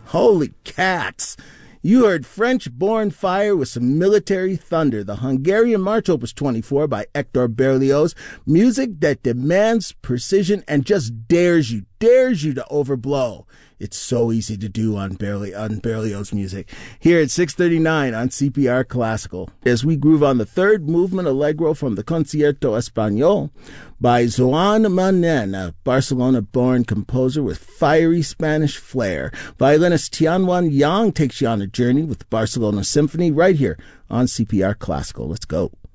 Holy cats! You heard French-born fire with some military thunder. The Hungarian March Opus 24 by Hector Berlioz. Music that demands precision and just dares you to overblow. It's so easy to do on Berlioz music. Here at 6:39 on CPR Classical. As we groove on the third movement Allegro from the Concierto Español by Joan Manen, a Barcelona-born composer with fiery Spanish flair. Violinist Tianwan Yang takes you on a journey with the Barcelona Symphony right here on CPR Classical. Let's go.